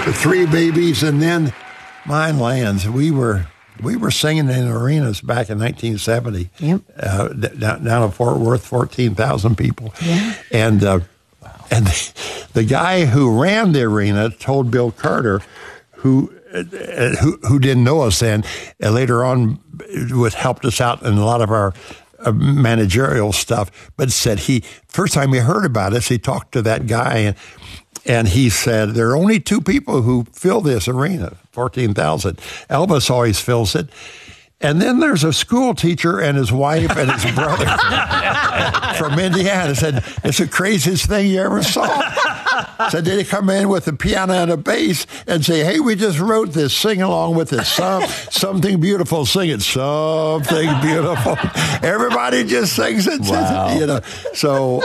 the Three Babies, and then Mine Lands. We were singing in arenas back in 1970. Yep. Down in Fort Worth, 14,000 people. Yeah. And the guy who ran the arena told Bill Carter, who didn't know us then, and later on helped us out in a lot of our managerial stuff, but said first time he heard about us, he talked to that guy, and he said, there are only two people who fill this arena, 14,000. Elvis always fills it. And then there's a school teacher and his wife and his brother from Indiana. Said, it's the craziest thing you ever saw. Said, they come in with a piano and a bass and say, hey, we just wrote this. Sing along with it. Something beautiful. Sing it. Something beautiful. Everybody just sings it. Wow. You know. So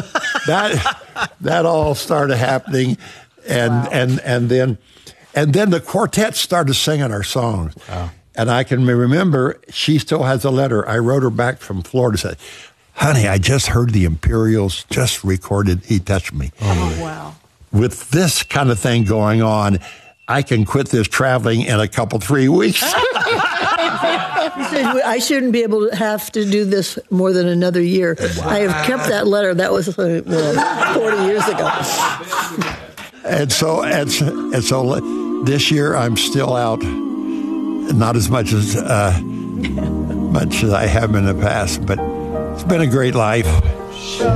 that all started happening. And then the quartet started singing our songs. Wow. And I can remember, she still has a letter. I wrote her back from Florida, said, honey, I just heard the Imperials just recorded He Touched Me. Oh, wow. With this kind of thing going on, I can quit this traveling in 3 weeks. I shouldn't be able to have to do this more than another year. Wow. I have kept that letter. That was 40 years ago. And so this year I'm still out. Not as much as I have in the past, but it's been a great life.